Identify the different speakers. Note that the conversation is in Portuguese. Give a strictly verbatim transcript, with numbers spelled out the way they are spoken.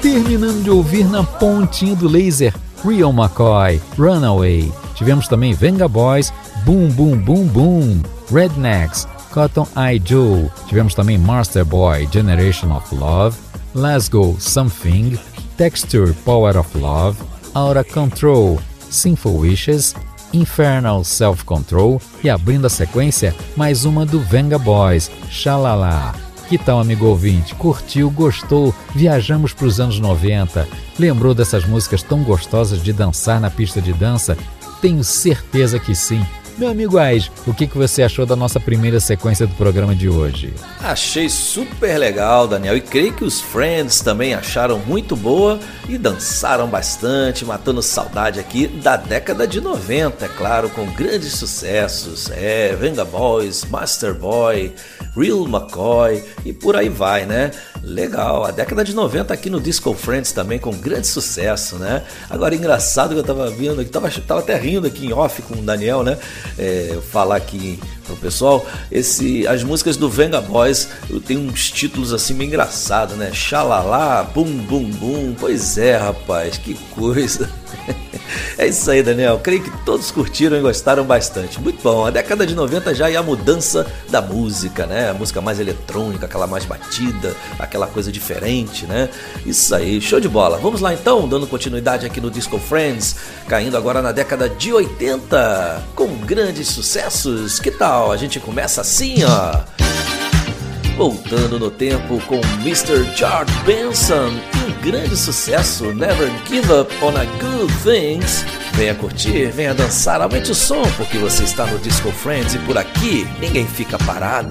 Speaker 1: Terminando de ouvir na pontinha do laser, Real McCoy, Runaway. Tivemos também Venga Boys, Boom Boom Boom Boom, Rednecks, Cotton Eye Joe. Tivemos também Master Boy, Generation of Love, Let's Go, Something, Texture, Power of Love, Out of Control, Sinful Wishes, Infernal Self-Control e abrindo a sequência, mais uma do Venga Boys, Xalala. Que tal, amigo ouvinte? Curtiu, gostou? Viajamos para os anos noventa? Lembrou dessas músicas tão gostosas de dançar na pista de dança? Tenho certeza que sim. Meu amigo Ais, o que, que você achou da nossa primeira sequência do programa de hoje?
Speaker 2: Achei super legal, Daniel, e creio que os Friends também acharam muito boa e dançaram bastante, matando saudade aqui da década de noventa, é claro, com grandes sucessos, é, Venga Boys, Master Boy, Real McCoy e por aí vai, né? Legal, a década de noventa aqui no Disco Friends também com grande sucesso, né? Agora, engraçado que eu tava vendo aqui, tava, tava até rindo aqui em off com o Daniel, né? É, falar aqui pro pessoal, esse, as músicas do Venga Boys tem uns títulos assim meio engraçados, né? Xalala, Bum Bum Bum, pois é, rapaz, que coisa. É isso aí, Daniel, creio que todos curtiram e gostaram bastante. Muito bom, a década de noventa já é a mudança da música, né? A música mais eletrônica, aquela mais batida, aquela coisa diferente, né? Isso aí, show de bola. Vamos lá então, dando continuidade aqui no Disco Friends, caindo agora na década de oitenta, com grandes sucessos. Que tal? A gente começa assim, ó. Voltando no tempo com mister George Benson e um grande sucesso, Never Give Up on a Good Things. Venha curtir, venha dançar, aumente o som, porque você está no Disco Friends e por aqui ninguém fica parado.